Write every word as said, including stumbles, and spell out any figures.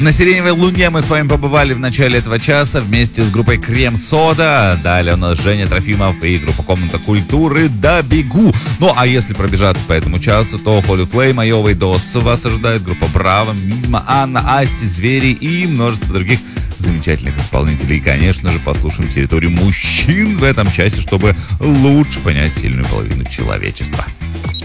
На Сиреневой Луне мы с вами побывали в начале этого часа вместе с группой Крем Сода. Далее у нас Женя Трофимов и группа Комната Культуры «Да бегу». Ну, а если пробежаться по этому часу, то Холли Флейм, Айовый Дос вас ожидает, группа Браво, Мизма, Анна, Асти, Звери и множество других замечательных исполнителей. И, конечно же, послушаем территорию мужчин в этом часе, чтобы лучше понять сильную половину человечества.